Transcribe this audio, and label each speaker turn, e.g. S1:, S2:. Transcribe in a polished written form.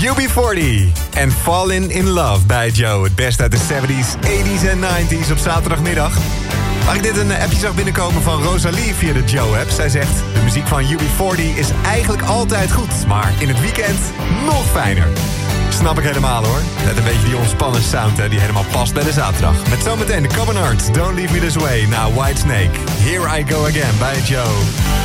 S1: UB40 en Fallin' in Love bij Joe. Het beste uit de 70s, 80s en 90s op zaterdagmiddag. Waar ik dit een appje zag binnenkomen van Rosalie via de Joe-app. Zij zegt, de muziek van UB40 is eigenlijk altijd goed, maar in het weekend nog fijner. Snap ik helemaal hoor. Net een beetje die ontspannen sound hè, die helemaal past bij de zaterdag. Met zometeen de Common Arts, Don't Leave Me This Way. Nou, Whitesnake, Here I Go Again bij Joe.